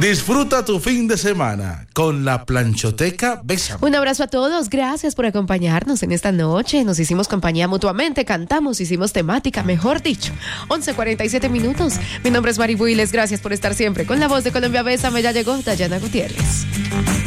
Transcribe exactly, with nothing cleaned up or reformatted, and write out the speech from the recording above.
Disfruta tu fin de semana con la Planchoteca Bésame. Un abrazo a todos, gracias por acompañarnos en esta noche. Nos hicimos compañía mutuamente, cantamos, hicimos temática, mejor dicho. once cuarenta y siete minutos. Mi nombre es Mari Builes, gracias por estar siempre con la voz de Colombia Bésame. Ya llegó Dayana Gutiérrez.